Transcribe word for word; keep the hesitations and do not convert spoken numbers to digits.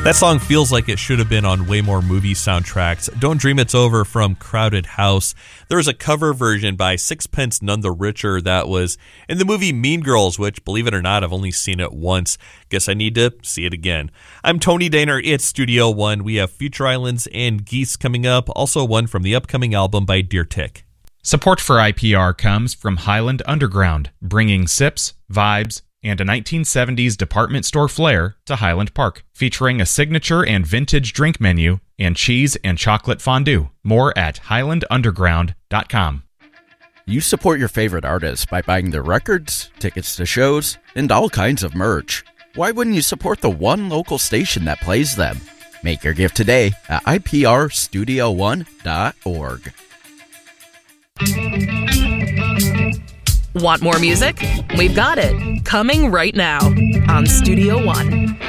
That song feels like it should have been on way more movie soundtracks. Don't Dream It's Over from Crowded House. There was a cover version by Sixpence None the Richer that was in the movie Mean Girls, which, believe it or not, I've only seen it once. Guess I need to see it again. I'm Tony Daner. It's Studio One. We have Future Islands and Geese coming up. Also one from the upcoming album by Deer Tick. Support for I P R comes from Highland Underground, bringing sips, vibes, and a nineteen seventies department store flair to Highland Park, featuring a signature and vintage drink menu and cheese and chocolate fondue. More at highland underground dot com. You support your favorite artists by buying their records, tickets to shows, and all kinds of merch. Why wouldn't you support the one local station that plays them? Make your gift today at I P R studio one dot org. Want more music? We've got it. Coming right now on Studio One.